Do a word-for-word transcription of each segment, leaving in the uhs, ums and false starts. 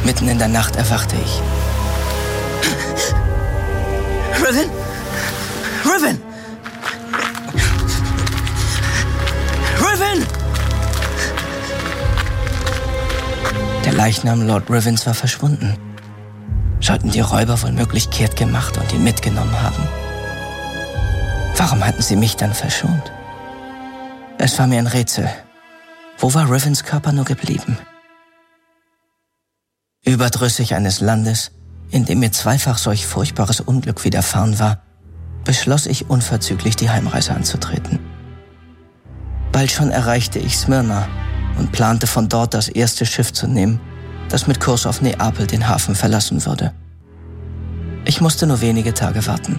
Mitten in der Nacht erwachte ich. Riven! Riven! Riven! Der Leichnam Lord Rivens war verschwunden. Sollten die Räuber wohl möglich kehrt gemacht und ihn mitgenommen haben? Warum hatten sie mich dann verschont? Es war mir ein Rätsel. Wo war Rivens Körper nur geblieben? Überdrüssig eines Landes, in dem mir zweifach solch furchtbares Unglück widerfahren war, beschloss ich unverzüglich die Heimreise anzutreten. Bald schon erreichte ich Smyrna und plante von dort das erste Schiff zu nehmen, das mit Kurs auf Neapel den Hafen verlassen würde. Ich musste nur wenige Tage warten.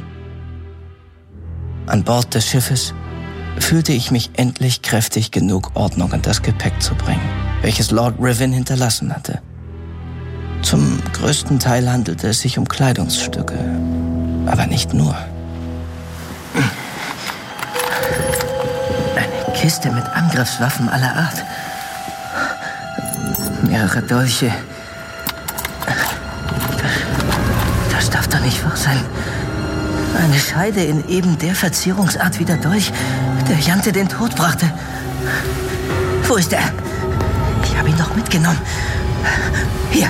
An Bord des Schiffes fühlte ich mich endlich kräftig genug, Ordnung in das Gepäck zu bringen, welches Lord Riven hinterlassen hatte. Zum größten Teil handelte es sich um Kleidungsstücke, aber nicht nur. Eine Kiste mit Angriffswaffen aller Art. Mehrere Dolche. Das darf doch nicht wahr sein. Eine Scheide in eben der Verzierungsart wie der Dolch, der Jante den Tod brachte. Wo ist er? Ich habe ihn doch mitgenommen. Hier.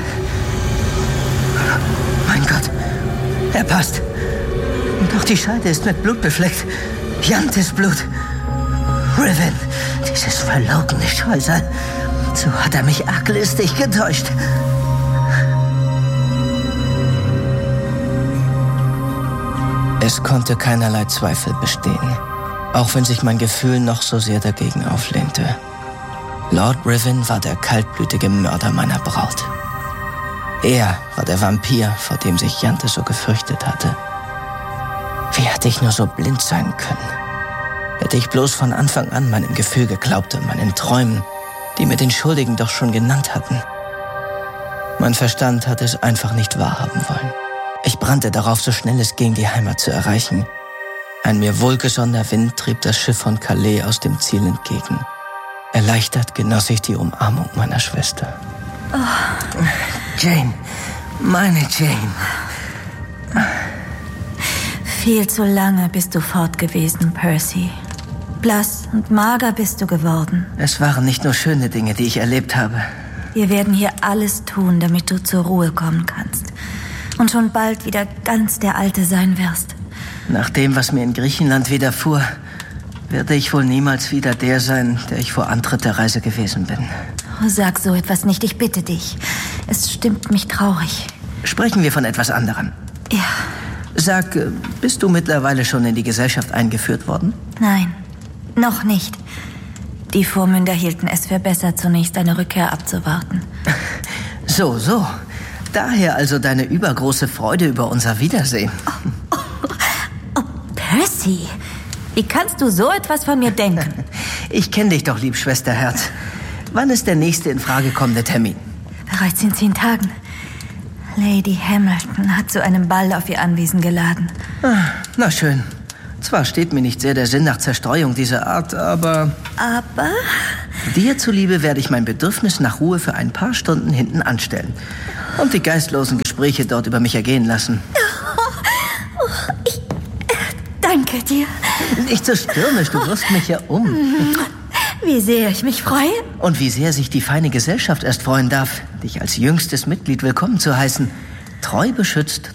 Mein Gott, er passt. Und auch die Scheide ist mit Blut befleckt. Jantes Blut. Riven, dieses verlogene Scheusal. So hat er mich arglistig getäuscht. Es konnte keinerlei Zweifel bestehen, auch wenn sich mein Gefühl noch so sehr dagegen auflehnte. Lord Riven war der kaltblütige Mörder meiner Braut. Er war der Vampir, vor dem sich Jante so gefürchtet hatte. Wie hätte ich nur so blind sein können? Hätte ich bloß von Anfang an meinem Gefühl geglaubt und meinen Träumen, die mir den Schuldigen doch schon genannt hatten. Mein Verstand hatte es einfach nicht wahrhaben wollen. Ich brannte darauf, so schnell es ging, die Heimat zu erreichen. Ein mir wohlgesonnener Wind trieb das Schiff von Calais aus dem Ziel entgegen. Erleichtert genoss ich die Umarmung meiner Schwester. Oh. Jane, meine Jane. Viel zu lange bist du fort gewesen, Percy. Blass und mager bist du geworden. Es waren nicht nur schöne Dinge, die ich erlebt habe. Wir werden hier alles tun, damit du zur Ruhe kommen kannst. Und schon bald wieder ganz der Alte sein wirst. Nach dem, was mir in Griechenland widerfuhr, werde ich wohl niemals wieder der sein, der ich vor Antritt der Reise gewesen bin. Oh, sag so etwas nicht, ich bitte dich. Es stimmt mich traurig. Sprechen wir von etwas anderem. Ja. Sag, bist du mittlerweile schon in die Gesellschaft eingeführt worden? Nein, noch nicht. Die Vormünder hielten es für besser, zunächst eine Rückkehr abzuwarten. So, so. Daher also deine übergroße Freude über unser Wiedersehen. Oh, oh, oh, Percy, wie kannst du so etwas von mir denken? Ich kenne dich doch, lieb Schwesterherz. Wann ist der nächste in Frage kommende Termin? Bereits in zehn Tagen. Lady Hamilton hat zu einem Ball auf ihr Anwesen geladen. Ah, na schön. Zwar steht mir nicht sehr der Sinn nach Zerstreuung dieser Art, aber... Aber? Dir zuliebe werde ich mein Bedürfnis nach Ruhe für ein paar Stunden hinten anstellen und die geistlosen Gespräche dort über mich ergehen lassen. Oh, oh, ich äh, danke dir. Nicht so stürmisch, du wirst mich ja um. Wie sehr ich mich freue. Und wie sehr sich die feine Gesellschaft erst freuen darf, dich als jüngstes Mitglied willkommen zu heißen. Treu beschützt,